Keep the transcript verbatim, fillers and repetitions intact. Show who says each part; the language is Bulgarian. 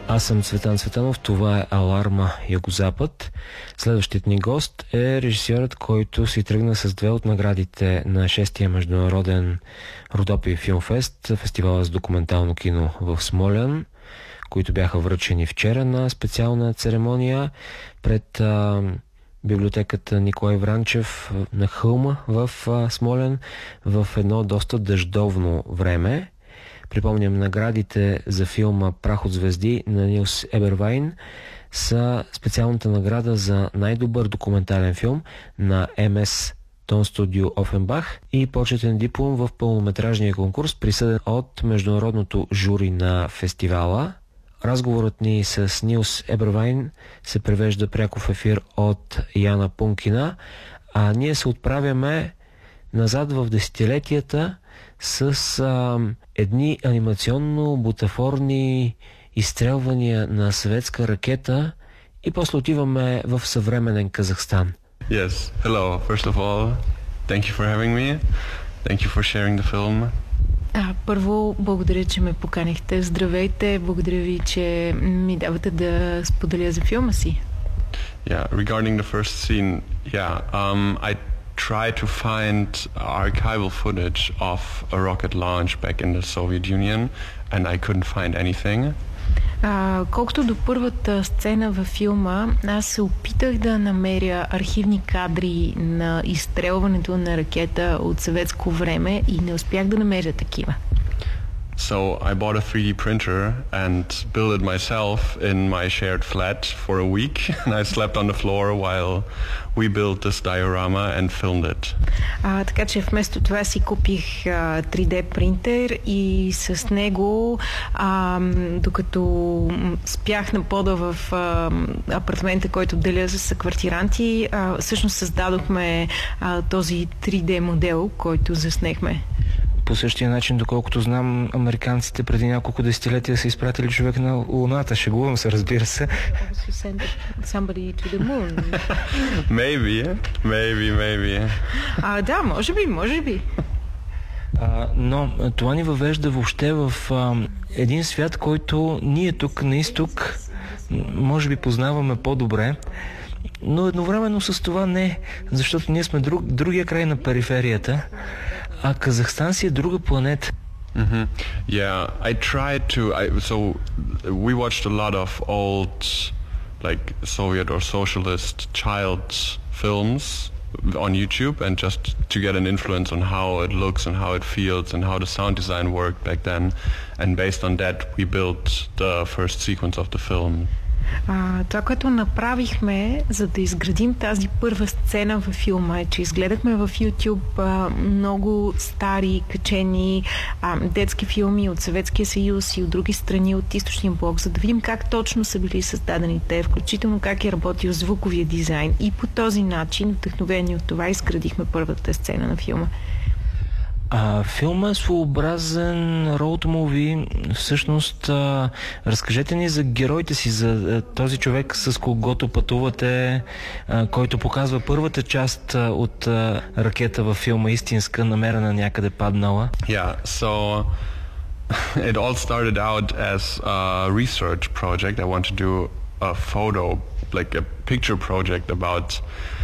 Speaker 1: Аз съм Цветан Цветанов, това е Аларма Югозапад. Следващият ни гост е режисьорът, който си тръгна с две от наградите на шестия международен Родопи Филмфест, фестивала с документално кино в Смолян, които бяха връчени вчера на специална церемония пред а, библиотеката Николай Вранчев на Хълма в а, Смолян в едно доста дъждовно време. Припомням, наградите за филма Прах от звезди на Нилс Ебервайн са специалната награда за най-добър документален филм на Ем Ес Тон Студио Офенбах и почетен диплом в пълнометражния конкурс, присъден от международното жури на фестивала. Разговорът ни с Нилс Ебервайн се превежда пряко в ефир от Яна Пункина, а ние се отправяме назад в десетилетията с а, едни анимационно-бутафорни изстрелвания на съветска ракета и после отиваме в съвременен Казахстан.
Speaker 2: Yes, hello. First of all, thank you for having me. Thank you for sharing the film.
Speaker 3: А, първо, благодаря, че ме поканихте. Здравейте, благодаря ви, че ми давате да споделя за филма си.
Speaker 2: Yeah, regarding the first scene, yeah, um, I try to find archival footage of a rocket launch back in the Soviet Union, and I couldn't find anything.
Speaker 3: А, колкото до първата сцена във филма, аз се опитах да намеря архивни кадри на изстрелването на ракета от съветско време и не успях да намеря такива.
Speaker 2: So I bought a three D printer and built it myself in my shared flat for a week, and I slept on the floor while we built this diorama and filmed it.
Speaker 3: А, така че вместо това си купих а, три Д принтер и с него, а, докато спях на пода в а, апартамента, който деля с съквартиранти, а, всъщност създадохме а, този три Д модел, който заснехме.
Speaker 1: По същия начин, доколкото знам, американците преди няколко десетилетия са изпратили човек на Луната. Шегувам се, разбира се.
Speaker 3: Somebody to the moon.
Speaker 2: Maybe, maybe, maybe.
Speaker 3: А, да, може би, може би.
Speaker 1: А, но това ни въвежда въобще в а, един свят, който ние тук на изток може би познаваме по-добре, но едновременно с това не, защото ние сме друг, другия край на периферията, а Казахстан си е друга планета.
Speaker 2: Mm-hmm. Yeah, I tried to. I, so we watched a lot of old, like Soviet or socialist child films on YouTube, and just to get an influence on how it looks and how it feels and how the sound design worked back then. And based on that, we built the first sequence of the film.
Speaker 3: А, това, което направихме, за да изградим тази първа сцена във филма, е, че изгледахме в YouTube а, много стари, качени а, детски филми от Съветския съюз и от други страни от източния блок, за да видим как точно са били създадени те, включително как е работил звуковия дизайн. И по този начин, вдъхновени от това, изградихме първата сцена на филма.
Speaker 1: А, филма е своеобразен роуд муви. Всъщност, а, разкажете ни за героите си, за а, този човек, с когото пътувате, а, който показва първата част а, от а, ракета във филма, истинска, намерена някъде паднала.
Speaker 2: Yeah, so it all started out as a research project. I want to do a photo, like a picture project about